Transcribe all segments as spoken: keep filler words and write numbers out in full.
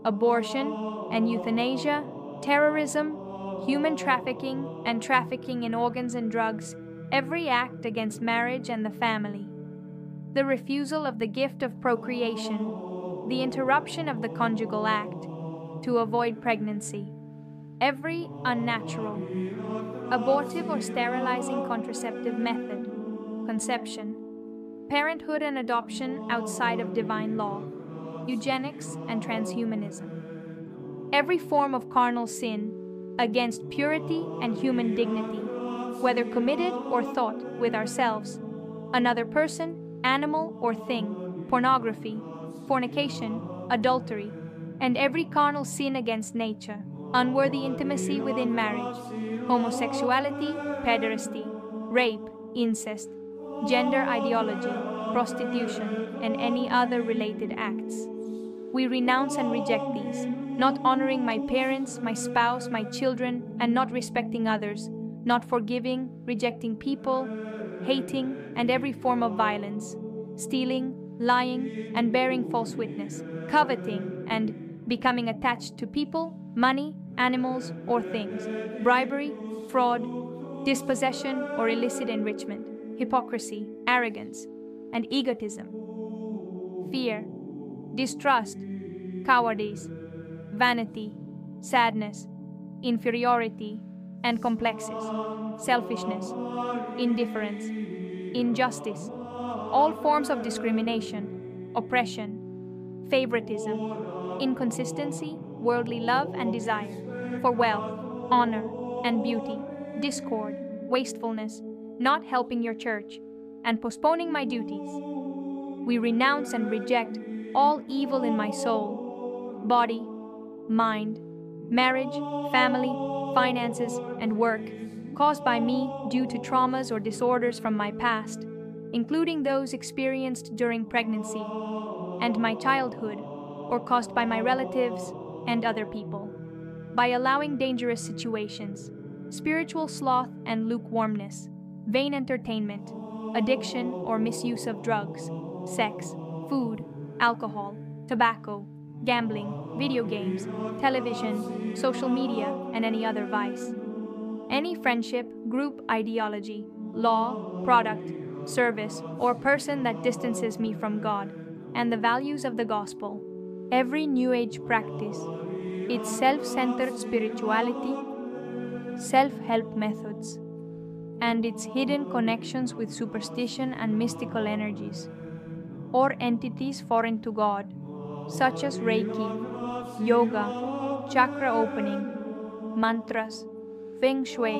abortion and euthanasia, terrorism, human trafficking and trafficking in organs and drugs, every act against marriage and the family, the refusal of the gift of procreation, the interruption of the conjugal act to avoid pregnancy, every unnatural, abortive or sterilizing contraceptive method, conception, parenthood and adoption outside of divine law, eugenics and transhumanism, every form of carnal sin against purity and human dignity, whether committed or thought with ourselves, another person, animal or thing, pornography, fornication, adultery, and every carnal sin against nature, unworthy intimacy within marriage, homosexuality, pederasty, rape, incest, gender ideology, prostitution, and any other related acts. We renounce and reject these, not honoring my parents, my spouse, my children, and not respecting others, not forgiving, rejecting people, hating, and every form of violence, stealing, lying, and bearing false witness, coveting, and becoming attached to people, money, animals, or things, bribery, fraud, dispossession or illicit enrichment, hypocrisy, arrogance, and egotism, fear, distrust, cowardice, vanity, sadness, inferiority, and complexes, selfishness, indifference, injustice, all forms of discrimination, oppression, favoritism, inconsistency, worldly love and desire, for wealth, honor, and beauty, discord, wastefulness, not helping your church, and postponing my duties. We renounce and reject all evil in my soul, body, mind, marriage, family, finances, and work, caused by me due to traumas or disorders from my past, including those experienced during pregnancy and my childhood, or caused by my relatives and other people, by allowing dangerous situations, spiritual sloth and lukewarmness, vain entertainment, addiction or misuse of drugs, sex, food, alcohol, tobacco, gambling, video games, television, social media, and any other vice. Any friendship, group ideology, law, product, service, or person that distances me from God and the values of the gospel. Every New Age practice, its self-centered spirituality, self-help methods, and its hidden connections with superstition and mystical energies, or entities foreign to God, such as Reiki, yoga, chakra opening, mantras, feng shui,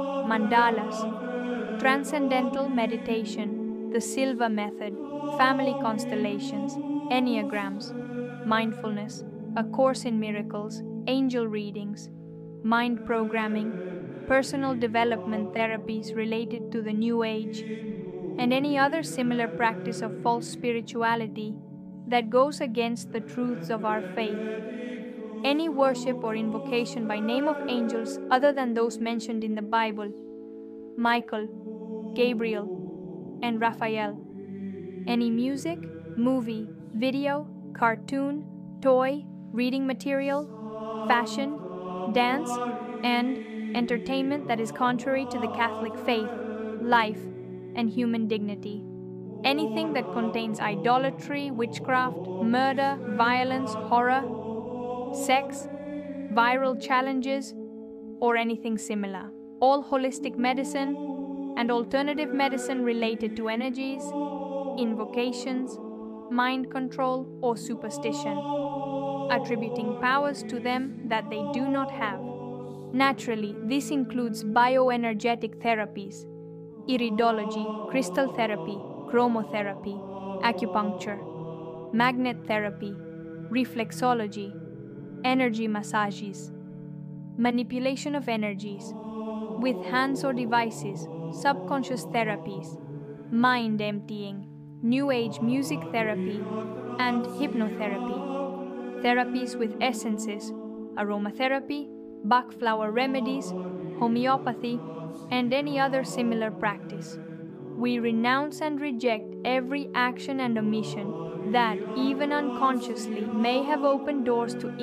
mandalas, transcendental meditation, the Silva method, family constellations, enneagrams, mindfulness, A Course in Miracles, angel readings, mind programming, personal development therapies related to the New Age, and any other similar practice of false spirituality that goes against the truths of our faith. Any worship or invocation by name of angels other than those mentioned in the Bible, Michael, Gabriel, and Raphael. Any music, movie, video, cartoon, toy, reading material, fashion, dance, and entertainment that is contrary to the Catholic faith, life, and human dignity. Anything that contains idolatry, witchcraft, murder, violence, horror, sex, viral challenges, or anything similar. All holistic medicine and alternative medicine related to energies, invocations, mind control, or superstition, attributing powers to them that they do not have. Naturally, this includes bioenergetic therapies, iridology, crystal therapy, chromotherapy, acupuncture, magnet therapy, reflexology, energy massages, manipulation of energies, with hands or devices, subconscious therapies, mind emptying, New Age music therapy, and hypnotherapy, therapies with essences, aromatherapy, Bach flower remedies, homeopathy, and any other similar practice. We renounce and reject every action and omission that, even unconsciously, may have opened doors to